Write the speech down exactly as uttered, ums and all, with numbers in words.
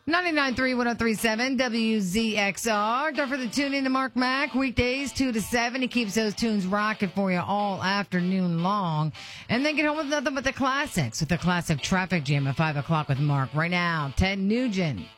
ninety-nine point three, one oh three point seven, W Z X R. Don't forget to tune in to Mark Mack weekdays two to seven. He keeps those tunes rocking for you all afternoon long. And then get home with nothing but the classics with the classic traffic jam at five o'clock with Mark. Right now, Ted Nugent.